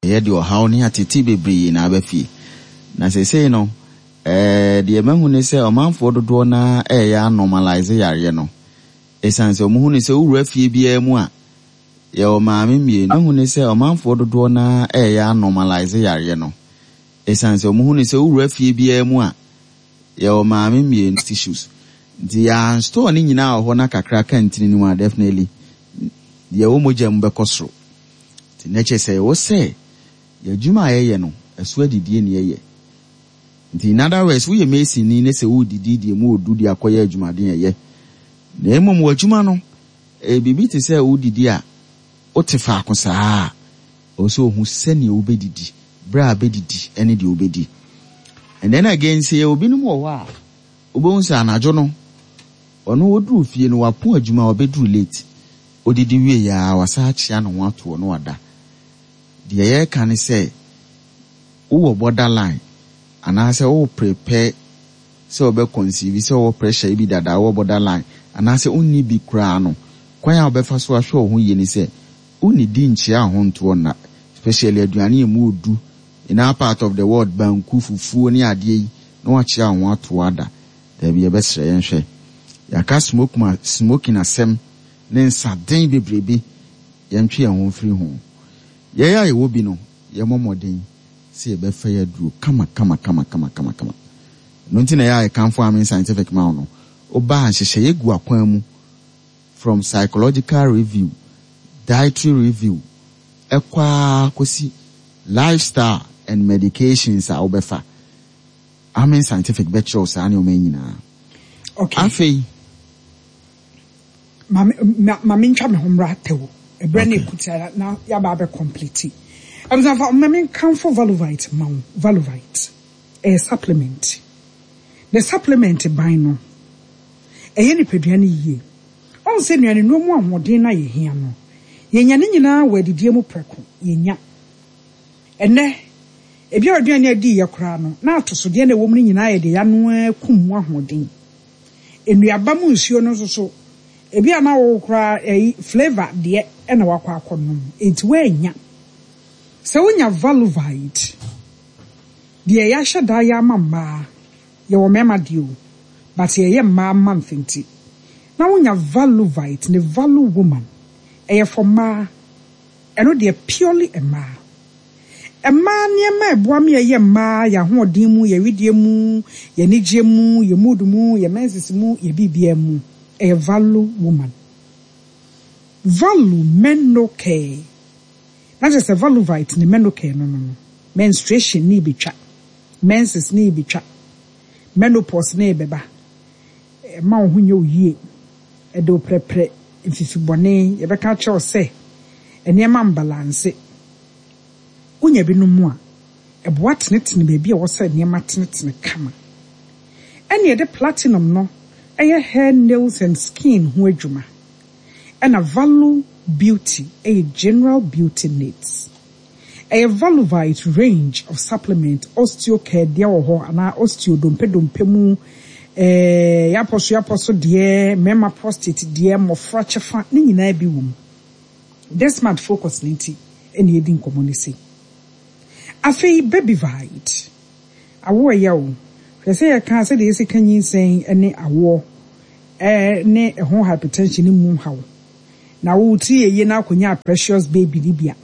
Ye di ohaw ne atete bebree na abafi. Na sese no de mahu ne se omanfo dodo na ya normalize yare no. Esanse omuhu ne se wura fie bia mu a ye o maame mie no hu ne se omanfo dodo na ya normalize yare no. Esanse omuhu ne se wura fie bia mu a ye o maame mie tissues. Di ya store ni nyina ho na kakra kantini ni mu definitely ye wo moja mbekosro. Ti neche se wo se ye juma ye no esu adidie ne ye. Nti in other words we mesi ni ne se wo didi mu odu di akoye adwumaden ye. Na emom wajuma no bibi te se wo didi a otefa akosa o so hu sene obedidi bra abedidi ene di obedi. And then again say obi no mo wa obonsa anajo no ono wodru fie no wapo adwuma obedru late odidi wie ya wasa achia no wato no wada de ye kan say wo borderline ana say wo prepare say obe conceive say wo pressure bi dada wo borderline ana say onni bi kura no kwan ya obefa so ahwe ho ye ni say onni di nchia ho nto na especially aduane emu odu in our part of the world banku fufuo ni ade yi no wachia ho ato wada da bi ebesre yenhwe yaka smoking asem ne nsaden bebrebe yentwe ho mfiri ho ye ya ye bi no ye momoden se ye befa ya duro kama no ntina ya kanfo amen scientific man no oba hyehyeye gu akwan mu from psychological review, dietary review, ekwa kosi lifestyle and medications are obefa. Amen scientific betros ani omenyina. Okay. Afei mami ntwa me homra tewo e brand ekuta na ya ba be complete. Amza mami kan for valuvite a supplement. The supplement by no e ni peduane yie. On se nuane no mu ahoden na ye hia no. Ye nya ne nyina wadidie mu preko ye nya. Ene ebi aduane adi ye kora no na atosode na wo mu nyina ye de ya no akum mu ahoden. Enuaba mu nsuo no so ebi ana wo kora flavor de e na wakwa akonom enti we nya. Se wonya valuvite de ya hyeda ya mama ye wo mema dio but ye mama mfinti na wonya valuvite ne value woman eye for ma eno de purely a ma niema eboa me ye ma ya hoodin mu ye widie mu ye nigye mu ye mood mu ye menses mu ye bibia mu eye value woman value men no care na just a valuvite ne men no care no menstruation ni betwa menses ni betwa menopause na ebeba ma wo hunye oyie edo prepre mfifibone ye beka che o se enema mbalance unya bi no mu a eboa tenetene ba bia wo se enema tenetene kama ene ye de platinum no eye hair nails and skin ho adwuma ena value beauty a general beauty needs a valuvite range of supplement osteocare dia wo ho ana osteodompe mu yaposo de mema prostate de mofra chefa ni nyina bi wom this smart focus ninti eni edi nkomonisi afei babyvite awo ya o hwese ya kan se de ese kanyin sen ene awo ne ho hypertension ni mu hawo na wo ti ye na akonya precious baby libia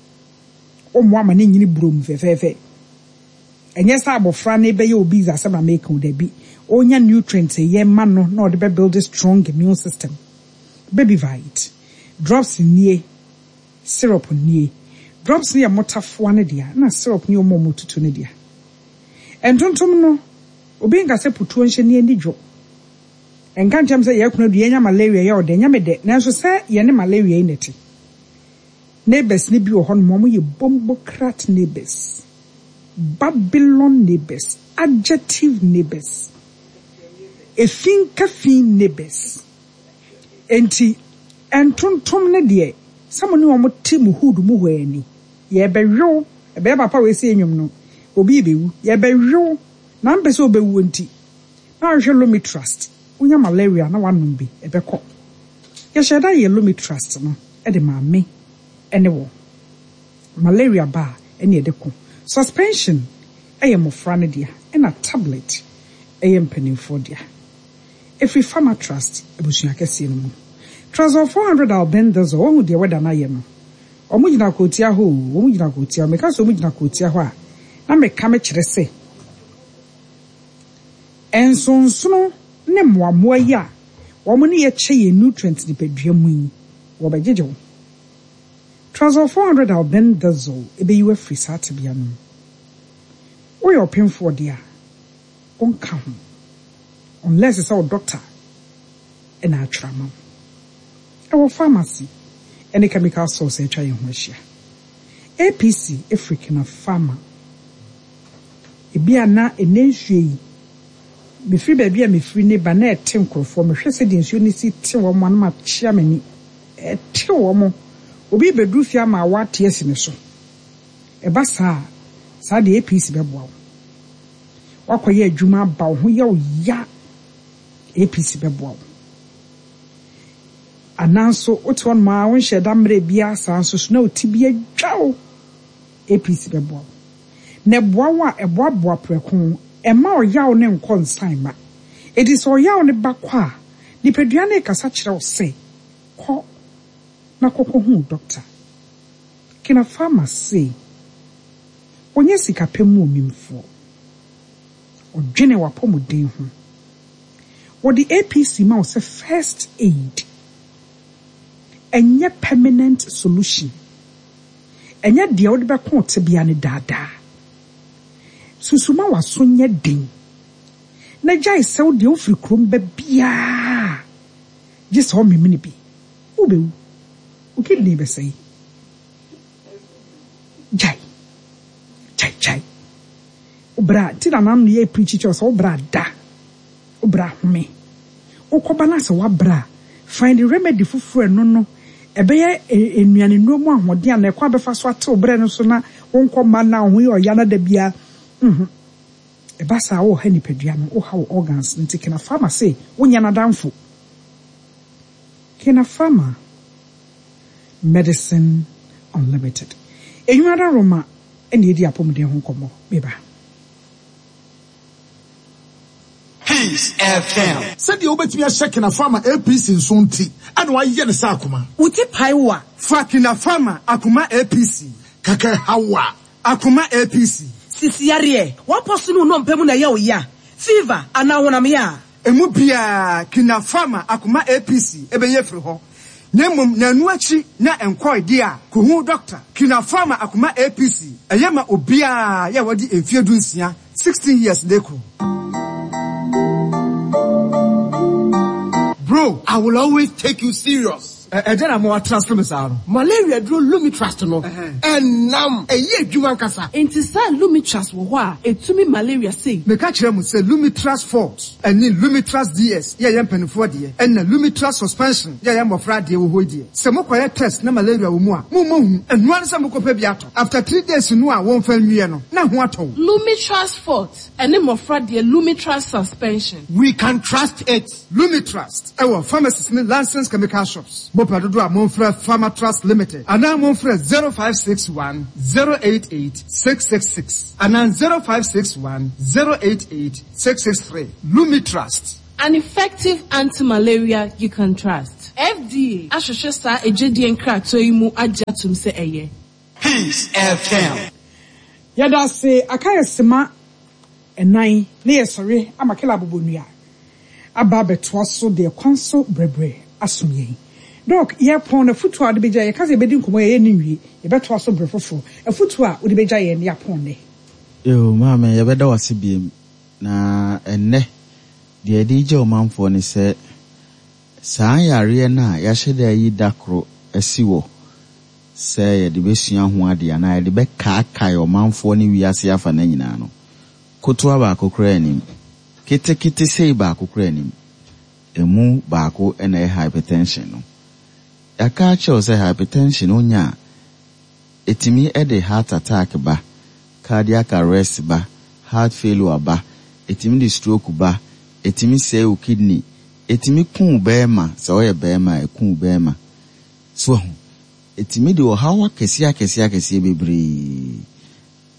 o mo ama ne nyini brom fefefe enye sa abofra na ebe ye obi za sama make o dabi onya nutrients ye ma no na de build a strong immune system. Babyvite drops nie syrup nie drops nie motafo ne dia na syrup nie omo motutu ne dia entontom no obi nka se putu nhye ne anidwo enka ntem se ye kunu de nya malaria ye ode nya mede nanso se ye ne malaria ineti neighbors ni bi wo ho no mo ye bombo krat neighbors Babylon neighbors adjective neighbors efin neighbors enti entontom ne de samoni wo moti mu hood mu hwani ye bewo ebe papa we se enwum no obi bewu ye bewo na mpese obewu enti na hwe lomi trust unya malaria na wanom bi ebekọ ye sheda ye lomi trust no e de maame ene wo malaria ba ene edeko suspension eye mofra ne dia ena tablet eye mpanimfo dia efi Pharma Trust ebusua kese no mu Trazol 400 albendazole wo hu de weda na ye no omugina kotia ho omugina kotia me ka so omugina kotia ho a na me ka me kire se ensonsono ne moamoa ya wo mo ne ye che ye nutrients ni pedua mu yi wo bejeje wo Trazol 400 albendazole ebe yiwe free sat bia no wo your painful dia on ka ho unless it's our doctor and our trauma our pharmacy any chemical source e twa ye ho ahia APC African Pharma ebia na enenhwe me free baby me free ne ba na ete nkrofo me hwese de nsuo ni si te wo mo na ma chia mani ete wo mo obi bedu fia ma wate asi ne so e ba sa de APC beboa wakoye adwuma ba ho ye o ya APC beboa ananso oton ma won hyeda mre bia sanso so na otibia dwawo APC beboa ne boa eboa preko ema oyawo ne nkonsan ma edis oyawo ne bakwa ni pedua ne kasa kire wo se ko na koko hu doctor kina pharmacy onye sika pemu omimfo odwene wapomuden ho what the APC ma say first aid enye permanent solution enye de wo de be ko tebia ne dada susuma waso nye den na jai se wo de ofri krom ba bia je so memini bi ubewu ukidni be say jai obra ti na nam ye preach church so obra da obra home ukoba se wa bra find the remedy fufure no ebeye enuane nuomu ahode ana ekwa befa so ate obra no so na wonko ma na ho ye oyana da bia ebasa wo ha nipadua no wo ha organs nti kena pharmacy wonya na danfo kena pharma medicine unlimited enyumada roma ene edi apomden ho komo beba Peace FM. Said the obetimi a na farmer APC nsonti and why ye ne sa akoma. Uti paiwa fakina farmer akoma APC. Kaka hawa akoma APC. Sisi yare what person no mpemu na ye o ya. Fever ana wonam ya. Emu bia kina farmer akoma APC ebe ye firi ho. Nemum na nu achi na enkwoi dia ko hu doctor kina farmer akoma APC. Eyema obia ya wadi emfie dunsia 16 years deko. Bro, I will always take you serious. Ejana mo transfer me sa no. Malaria dro Lumitrust no. Enam eye adwuma nkasa. Enti sa Lumitrust wo ho a etumi malaria sei. Me ka kire mu se Lumitrust Forte, eni Lumitrust DS, ye yempanifo de, ena Lumitrust Suspension, ye yemofra de wo ho de. Se mokoye test na malaria wo mu a, mo hu, enu an se mokopa bi ato. After 3 days no a won fa nwie no, na ho ato. Lumitrust Forte, eni mofra de Lumitrust Suspension. We can trust it. Lumitrust, our pharmacists and licensed chemical shops. Bopadodo a Monfra Pharma Trust Limited. Ana Monfra 0561 088 666. Ana 0561 088 663. Lumitrust. An effective anti-malaria you can trust. FDA ahwehwe sa ejedi enkrato yi mu ajatum se eye. Peace FM. Yada se akaya sema enai ne yesore amakela bobonua. Aba beto so de kwanso brebre asumye. Doc, ye pon na futu a de beja ye kaze bedi nkomo ye niwie ye beto aso brefofo e futu a de beja ye ne yapon ne yo mama ye beda wase biem na enne de je o manfo ne se saa yare na ya hyeda yi dakro asiwo se ye de besua ho ade na ye de be kaakai o manfo ne wiase afa na nyina no kotoa ba akokra anim kete sei ba akokra anim emu baako na hypertension no yaka cho say hypertension onya etimi ede heart attack ba cardiac arrest ba heart failure ba etimi di stroke ba etimi say o kidney etimi kun bema so ye bema e kun bema so etimi di o hawa kesi bebre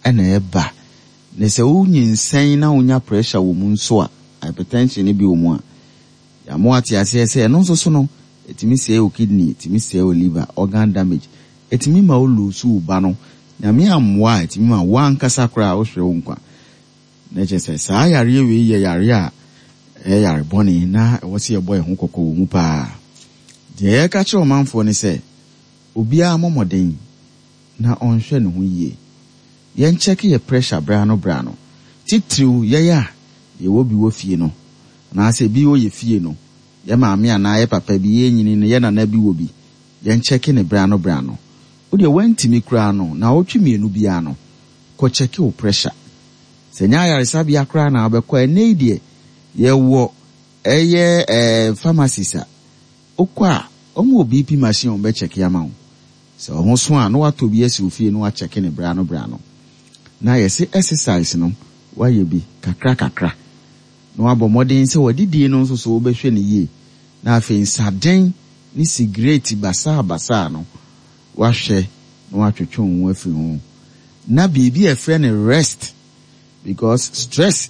ene eba ne se unyinsɛn na unya pressure wo mu nso a hypertension ne bi wo mu a ya mo ati ase se no nso so no etimi se o kidney etimi se o liver organ damage etimi ma o lose uba no nyame amwa etimi ma wankasa kra o hwe wo nkwa na je se sa yare we ye yare a yare boni na wo se ye boy ho kokko wo mu pa de ka che o manfo ne se obi a momoden na onhwe ne ho yie yen check your pressure brano titriu ye ya ye wo bi wo fie no na ase bi wo ye fie no ye maame ana ye papa bi ye nyini ne ye na bi wo bi yen check ne brano wo de wantimi kra no na wotwe mienu bia no ko check your pressure senya yaresa bia kra na abekọ ene die ye wo pharmacist okwa omo BP machine on be check ya ma wo so ho so a no wato bi esi ofie no wa check ne brano na ye se exercise no wa ye bi kakra no abomodin se wadidie no nso so wo behwe ne yie na afi nsaden ni cigarette basa no wa hwe no atwetwe wo afi ho na bibi e friend rest because stress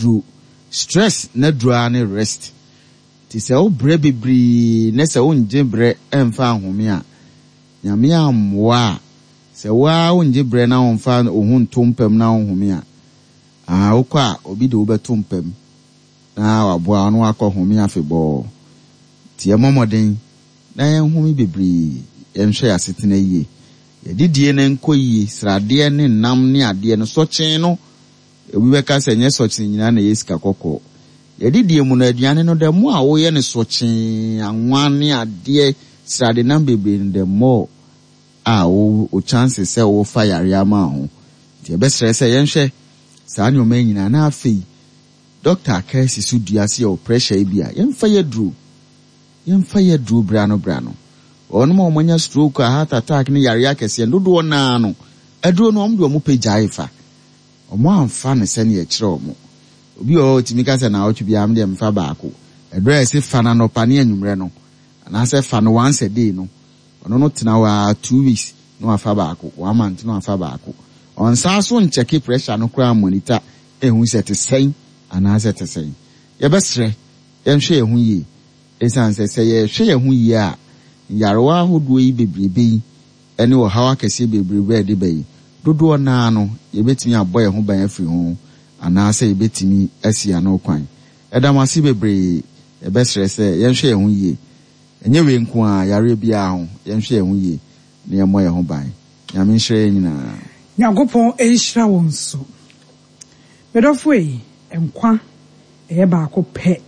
na dra ne rest ti se o bre bibri na se o nje bre emfa ahome a nyame amwa se wa o nje bre na onfa ohun tompem na ohome a okwa obi de obetumpem na waboa no akọhome afebọ tie momoden na yenhumi bibri yenhwe asetena yie yedidie ne nkoyi srade ne nam ne ade no sochen no ebi beka se nye sochen nyina na yesika kokọ yedidie mu na aduane no de mo a wo ye ne sochen anwa ne ade srade nam bibri de mo a o chance se wo fire ya ma ho tie be stress yenhwe saa ne o ma nyina na afei doctor kesi su duase o pressure bia yemfa ye dru brano ono ma omanya stroke heart attack ne yare akese ndodo na no edro no omdo mo pejai fa omo amfa ne se ne ye kire omo obi o timika se na otwe bia am de mfa baako edro ese fa na no pane anwumre no na se fa no once a day no ono no tena wa 2 weeks no afa baako 1 month no afa baako on sa so ncheck pressure no kra monitor ehun se te sen anase te sei ye besre yenhwe ye hu yi esanse se ye hwe ye hu yi a yarewa hodo yi bebrebe ene wo hawa kese bebrebe de bai dodo na no ye betimi aboye ho ban afiri ho anase ye betimi asia na okwan edamase bebre ye besre se yenhwe ye hu yi enye we nko a yare bia ho yenhwe ye hu yi ne ye moye ho ban nyame nhire nyina nyagopon enhira wonso bedofo yi enkwa ba ko pe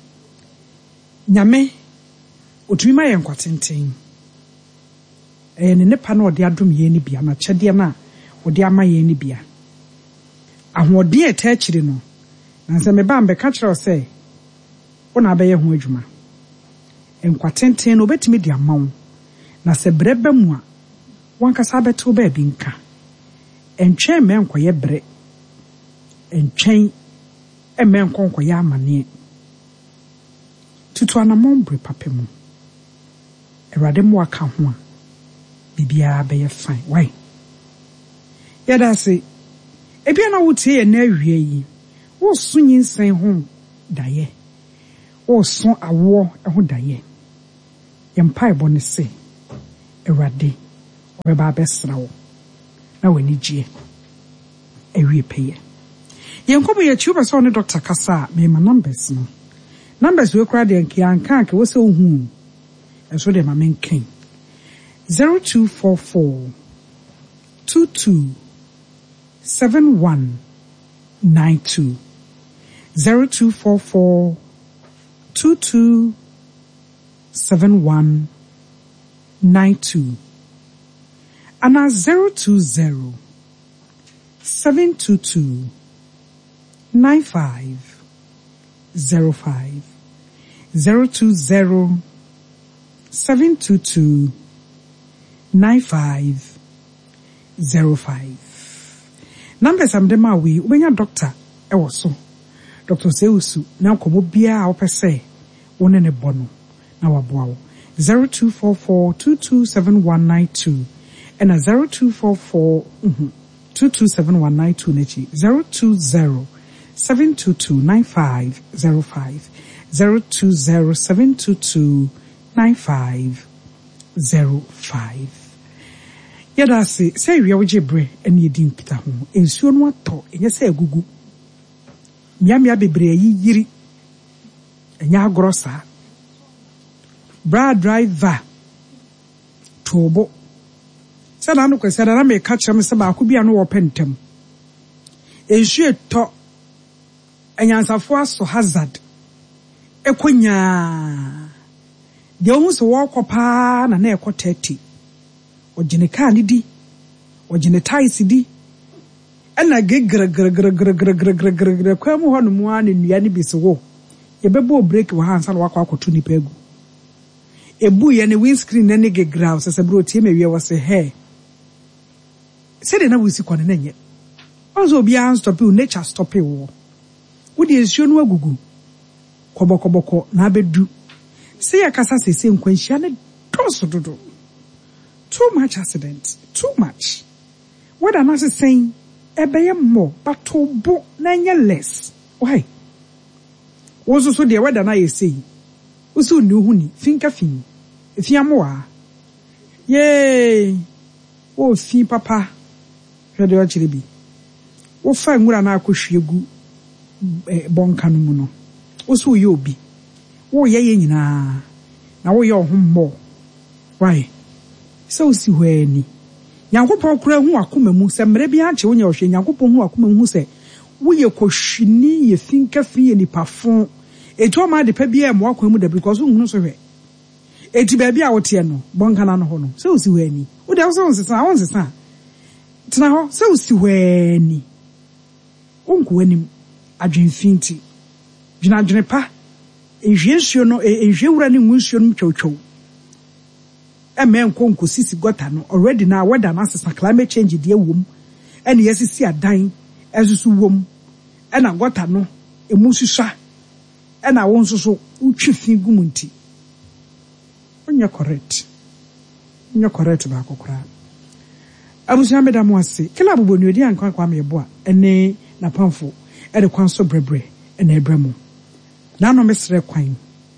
nyame otumi ma yenkwa tenten ne pa na ode adom ye ni bia na chede na ode ama ye ni bia ahode eta akire no na se me ba mbe ka kire se ona ba ye ho adwuma enkwa tenten no betimi di amawo na se brebe mu a wankasa beto ba bi nka entwe me enkwa ye bre entwen emen konko ya amane tutu anamombre papemu erade mo aka ho a bibia be ye fine why yada se ebia na wutie ye na awie yi wo so nyinsen ho daye wo so awo ho daye yempa ebo ne se erade obeba besra wo na wani gie ewie peye yenkobo ye tuba so ne Dr. Kasa me ma numbers no numbers we kra de anka ke wo se ohun eso de ma menken 0244 22 7192 0244 22 7192 and 020 722 9505 020 722 9505 numbers am dem awi ubenya doctor ewo so Dr. Seusu na komo bia opese woni ne bono na waboa wo 0244 227192 and 0244 227-192 nechi 020-722-9505 020-722-9505. Yada say we are jebre and ye din kita ho ensuo no ato enye say agugu miamia bebre yiri enya agrosa bra driver tobo sada no kwese da na me ka kyerem se ba ko bia no wo pentem ensuo to enyansafo aso hazard ekonya de ohun se wo kopa na na ekọ 30 ojine ka ni di ojine ties di ena gegraggraggraggraggraggraggrag kwa mu hono mu an nnua ni bi se wo ye bebo break wa hansa wa kwa akoto ni pegu ebu ye ne windscreen na ne gegra se bro tie mewie wo se he se de na wo si kwane na nye onzo obi an stop you nature stop you wo de ensuo no agugu kobokoboko na abedu se ya kasa se nkwanhia ne doso dodo. Too much accident, too much. What am I saying? Ebeye more, but to bo nanya less. Why? Wozo so de wada na ye say. Usu nu huni, finka fin. If ya moa. Yay. Oh, fi papa. Hwede o chiribi. Wo fa nwura na akohwegu bonka no mu no. Usu ye obi. Wo ye ye nyina. Na wo ye ohumbo. Why? So si hweni Nyankopon kura hu akoma mu se mre bia ache wonya ohwe Nyankopon hu akoma mu se wo ye kohwini ye finka fi ye nipafon eto ma de pa bia mo akwa mu da because hu so hwe eti ba bia wote no bonka na no ho no so si hweni wo de so nsesa won sesa tena ho so si hweni onko anim adwenfinti dwena pa ehwe nsuo no ehwe wura ne nsuo no twotwo emen konko sisi gota no already na weather na sesa climate change de wom ene yesisi adan esusu wom ena gota no emususua ena wonsoso utwifin gumunti onya correct ba kokora abusu ameda mo ase kila bobonu odi anka kwa mebo ene na pamfo ede kwanso brebre ene ebremo na no mesre kwan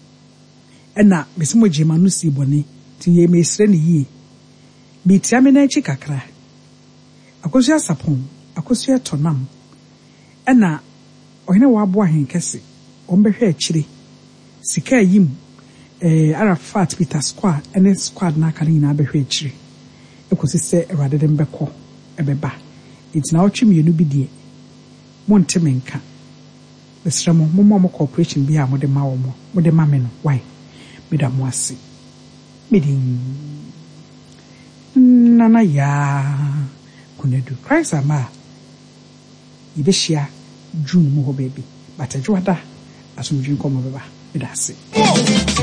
ena mesimo jema no si boni tiye mesre ni yi bitiame na chi kakra akosia sapon akosia tonam ena ohene wa abo ahenkese ombehwe akire sika yim Arafat Peter squad ene squad na kan nyina behwe akire ekosi se erade dem beko ebeba itina otwem yenu bidie montemenka besremo mo corporation bia mo de ma wo mo de ma me no why me da mo ase Midin Nana ya Kunedu Christ ama Ibeshia June mo baby but ajwada asumjun komo beba medase